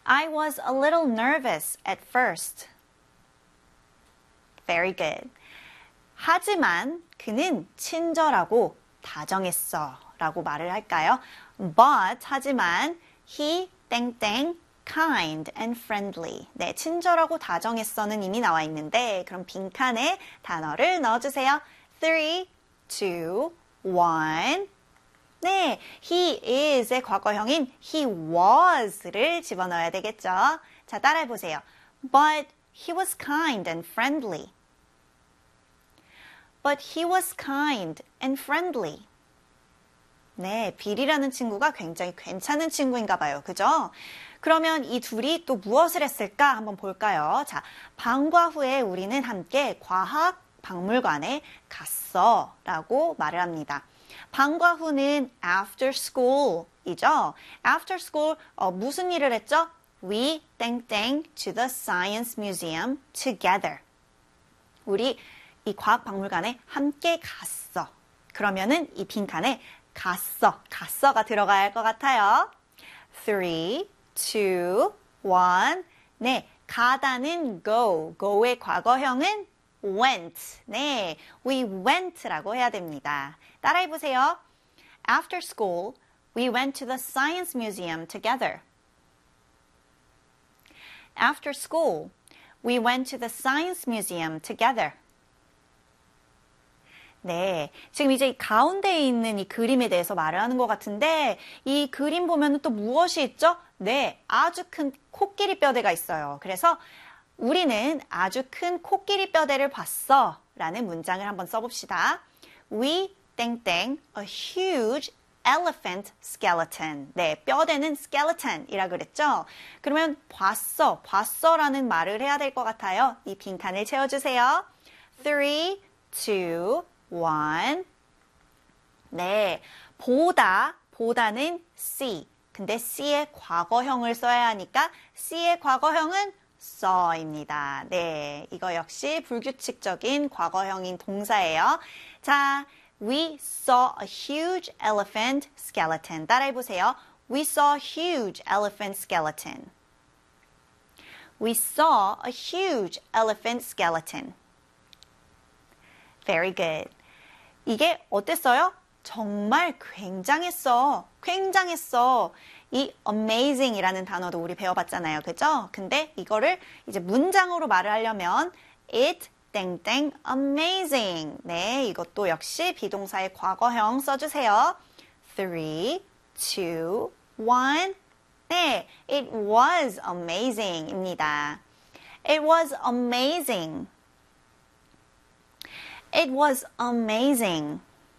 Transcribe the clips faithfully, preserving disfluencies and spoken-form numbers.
I was a little nervous at first. Very good. 하지만 그는 친절하고 다정했어 라고 말을 할까요? But, 하지만 he, 땡땡, kind and friendly. 네, 친절하고 다정했어는 이미 나와 있는데 그럼 빈칸에 단어를 넣어주세요. three, two, one. 네, he is의 과거형인 he was를 집어넣어야 되겠죠. 자, 따라해보세요. But he was kind and friendly. But he was kind and friendly. 네, 빌이라는 친구가 굉장히 괜찮은 친구인가 봐요. 그죠? 그러면 이 둘이 또 무엇을 했을까 한번 볼까요? 자, 방과 후에 우리는 함께 과학 박물관에 갔어 라고 말을 합니다. 방과 후는 after school 이죠? after school 어, 무슨 일을 했죠? We 땡땡 to the science museum together. 우리 이 과학 박물관에 함께 갔어. 그러면은 이 빈칸에 갔어, 갔어가 들어가야 할 것 같아요. three, two, one. 네, 가다는 go, go의 과거형은 went. 네, we went라고 해야 됩니다. 따라해보세요. After school, we went to the science museum together. After school, we went to the science museum together. 네, 지금 이제 이 가운데에 있는 이 그림에 대해서 말을 하는 것 같은데 이 그림 보면 또 무엇이 있죠? 네, 아주 큰 코끼리 뼈대가 있어요. 그래서 우리는 아주 큰 코끼리 뼈대를 봤어 라는 문장을 한번 써봅시다. We 땡땡 a huge elephant skeleton. 네, 뼈대는 skeleton이라 그랬죠? 그러면 봤어, 봤어 라는 말을 해야 될 것 같아요. 이 빈칸을 채워주세요. three, two, one. 네, 보다, 보다는 see. 근데 see의 과거형을 써야 하니까 see의 과거형은 saw입니다. 네, 이거 역시 불규칙적인 과거형인 동사예요. 자, we saw a huge elephant skeleton. 따라해보세요. We saw a huge elephant skeleton. We saw a huge elephant skeleton. Very good. 이게 어땠어요? 정말 굉장했어. 굉장했어. 이 amazing이라는 단어도 우리 배워봤잖아요. 그죠? 근데 이거를 이제 문장으로 말을 하려면 it 땡땡 amazing. 네, 이것도 역시 비동사의 과거형 써주세요. three, two, one. 네, it was amazing입니다. It was amazing. It was amazing.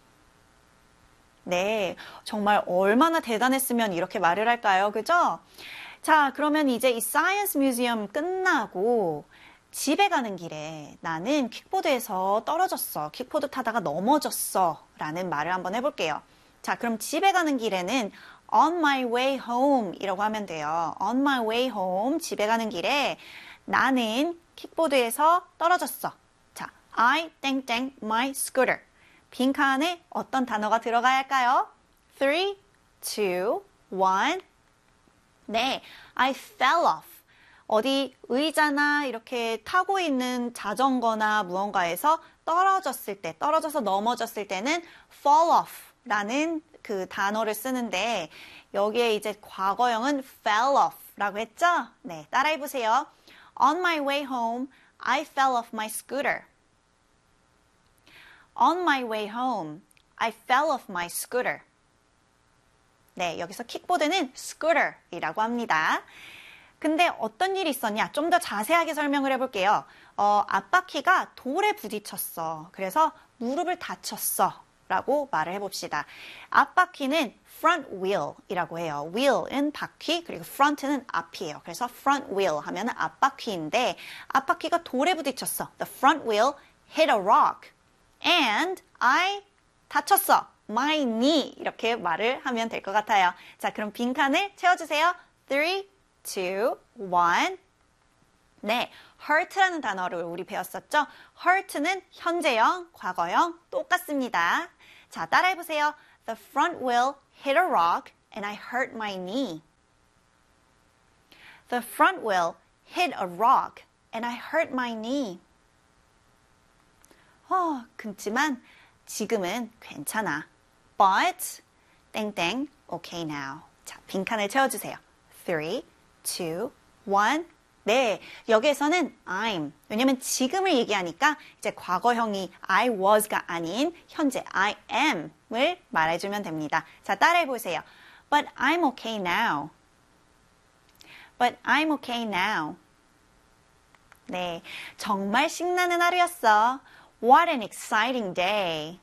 네, 정말 얼마나 대단했으면 이렇게 말을 할까요? 그죠? 자, 그러면 이제 이 사이언스 뮤지엄 끝나고 집에 가는 길에 나는 킥보드에서 떨어졌어. 킥보드 타다가 넘어졌어. 라는 말을 한번 해볼게요. 자, 그럼 집에 가는 길에는 on my way home 이라고 하면 돼요. on my way home, 집에 가는 길에 나는 킥보드에서 떨어졌어. 자, I 땡땡 my scooter. 빈칸에 어떤 단어가 들어가야 할까요? three, two, one. 네, I fell off. 어디 의자나 이렇게 타고 있는 자전거나 무언가에서 떨어졌을 때, 떨어져서 넘어졌을 때는 fall off 라는 그 단어를 쓰는데 여기에 이제 과거형은 fell off 라고 했죠? 네, 따라해보세요. On my way home, I fell off my scooter. On my way home, I fell off my scooter. 네, 여기서 킥보드는 scooter이라고 합니다. 근데 어떤 일이 있었냐? 좀 더 자세하게 설명을 해볼게요. 어, 앞바퀴가 돌에 부딪혔어. 그래서 무릎을 다쳤어. 라고 말을 해봅시다. 앞바퀴는 front wheel이라고 해요. wheel은 바퀴, 그리고 front는 앞이에요. 그래서 front wheel 하면 앞바퀴인데 앞바퀴가 돌에 부딪혔어. The front wheel hit a rock. And I 다쳤어. My knee. 이렇게 말을 하면 될 것 같아요. 자, 그럼 빈칸을 채워주세요. three, two, one. 네, hurt라는 단어를 우리 배웠었죠? hurt는 현재형, 과거형 똑같습니다. 자, 따라해보세요. The front wheel hit a rock and I hurt my knee. The front wheel hit a rock and I hurt my knee. 어, 그렇지만 지금은 괜찮아. But 땡땡 okay now. 자, 빈칸을 채워주세요. three, two, one. 네, 여기에서는 I'm. 왜냐면 지금을 얘기하니까 이제 과거형이 I was가 아닌 현재 I am을 말해주면 됩니다. 자, 따라해보세요. But I'm okay now. But I'm okay now. 네, 정말 신나는 하루였어. What an exciting day.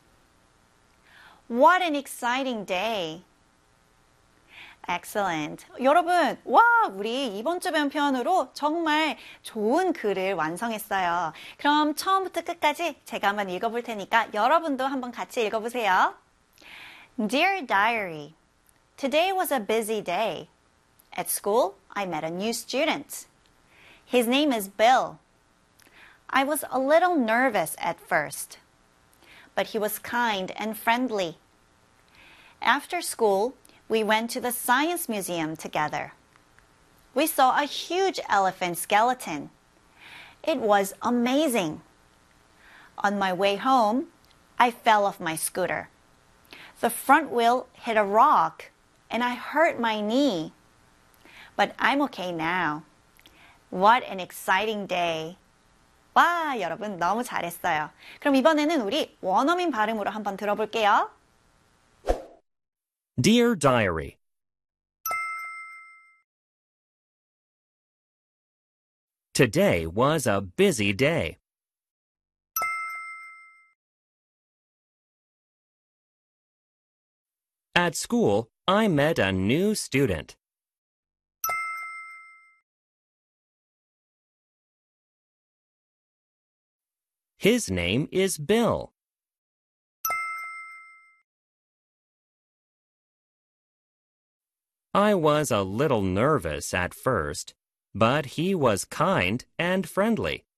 What an exciting day. Excellent. 여러분, 와, 우리 이번 주 배운 표현으로 정말 좋은 글을 완성했어요. 그럼 처음부터 끝까지 제가 한번 읽어볼 테니까 여러분도 한번 같이 읽어보세요. Dear Diary, today was a busy day. At school, I met a new student. His name is Bill. I was a little nervous at first, but he was kind and friendly. After school, we went to the Science Museum together. We saw a huge elephant skeleton. It was amazing. On my way home, I fell off my scooter. The front wheel hit a rock and I hurt my knee. But I'm okay now. What an exciting day. 와, 여러분 너무 잘했어요. 그럼 이번에는 우리 원어민 발음으로 한번 들어볼게요. Dear Diary, today was a busy day. At school, I met a new student. His name is Bill. I was a little nervous at first, but he was kind and friendly.